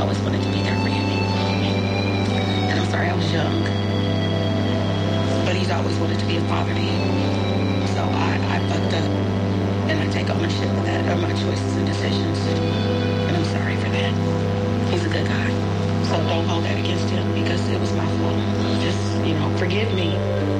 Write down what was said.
always wanted to be there for him. And I'm sorry I was young. But he's always wanted to be a father to you. So I fucked up. And I take ownership of that, of my choices and decisions. And I'm sorry for that. He's a good guy. So don't hold that against him because it was my fault. Just, forgive me